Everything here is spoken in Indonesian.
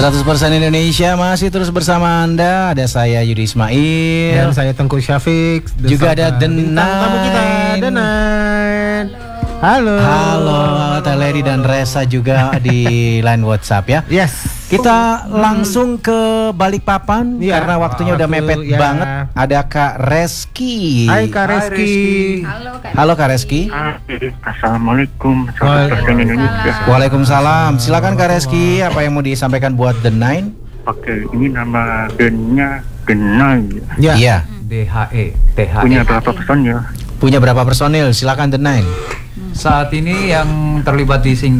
100% Indonesia masih terus bersama Anda. Ada saya Yudi Ismail dan saya Tengku Syafiq. Juga ada The tamu kita, The Nine. Halo. Halo Teh Lady dan Resa juga di line WhatsApp ya. Yes. Kita langsung ke Balikpapan karena waktunya udah mepet banget. Ada Kak Reski. Hai Kak Reski. Halo Kak Reski. Assalamualaikum. 100% Indonesia. Waalaikumsalam. Silakan Kak Reski, apa yang mau disampaikan buat The Nine? Oke, ini nama bandnya Genai. Iya. DHE. Punya berapa personil? Punya berapa personil? Silakan The Nine. Saat ini yang terlibat di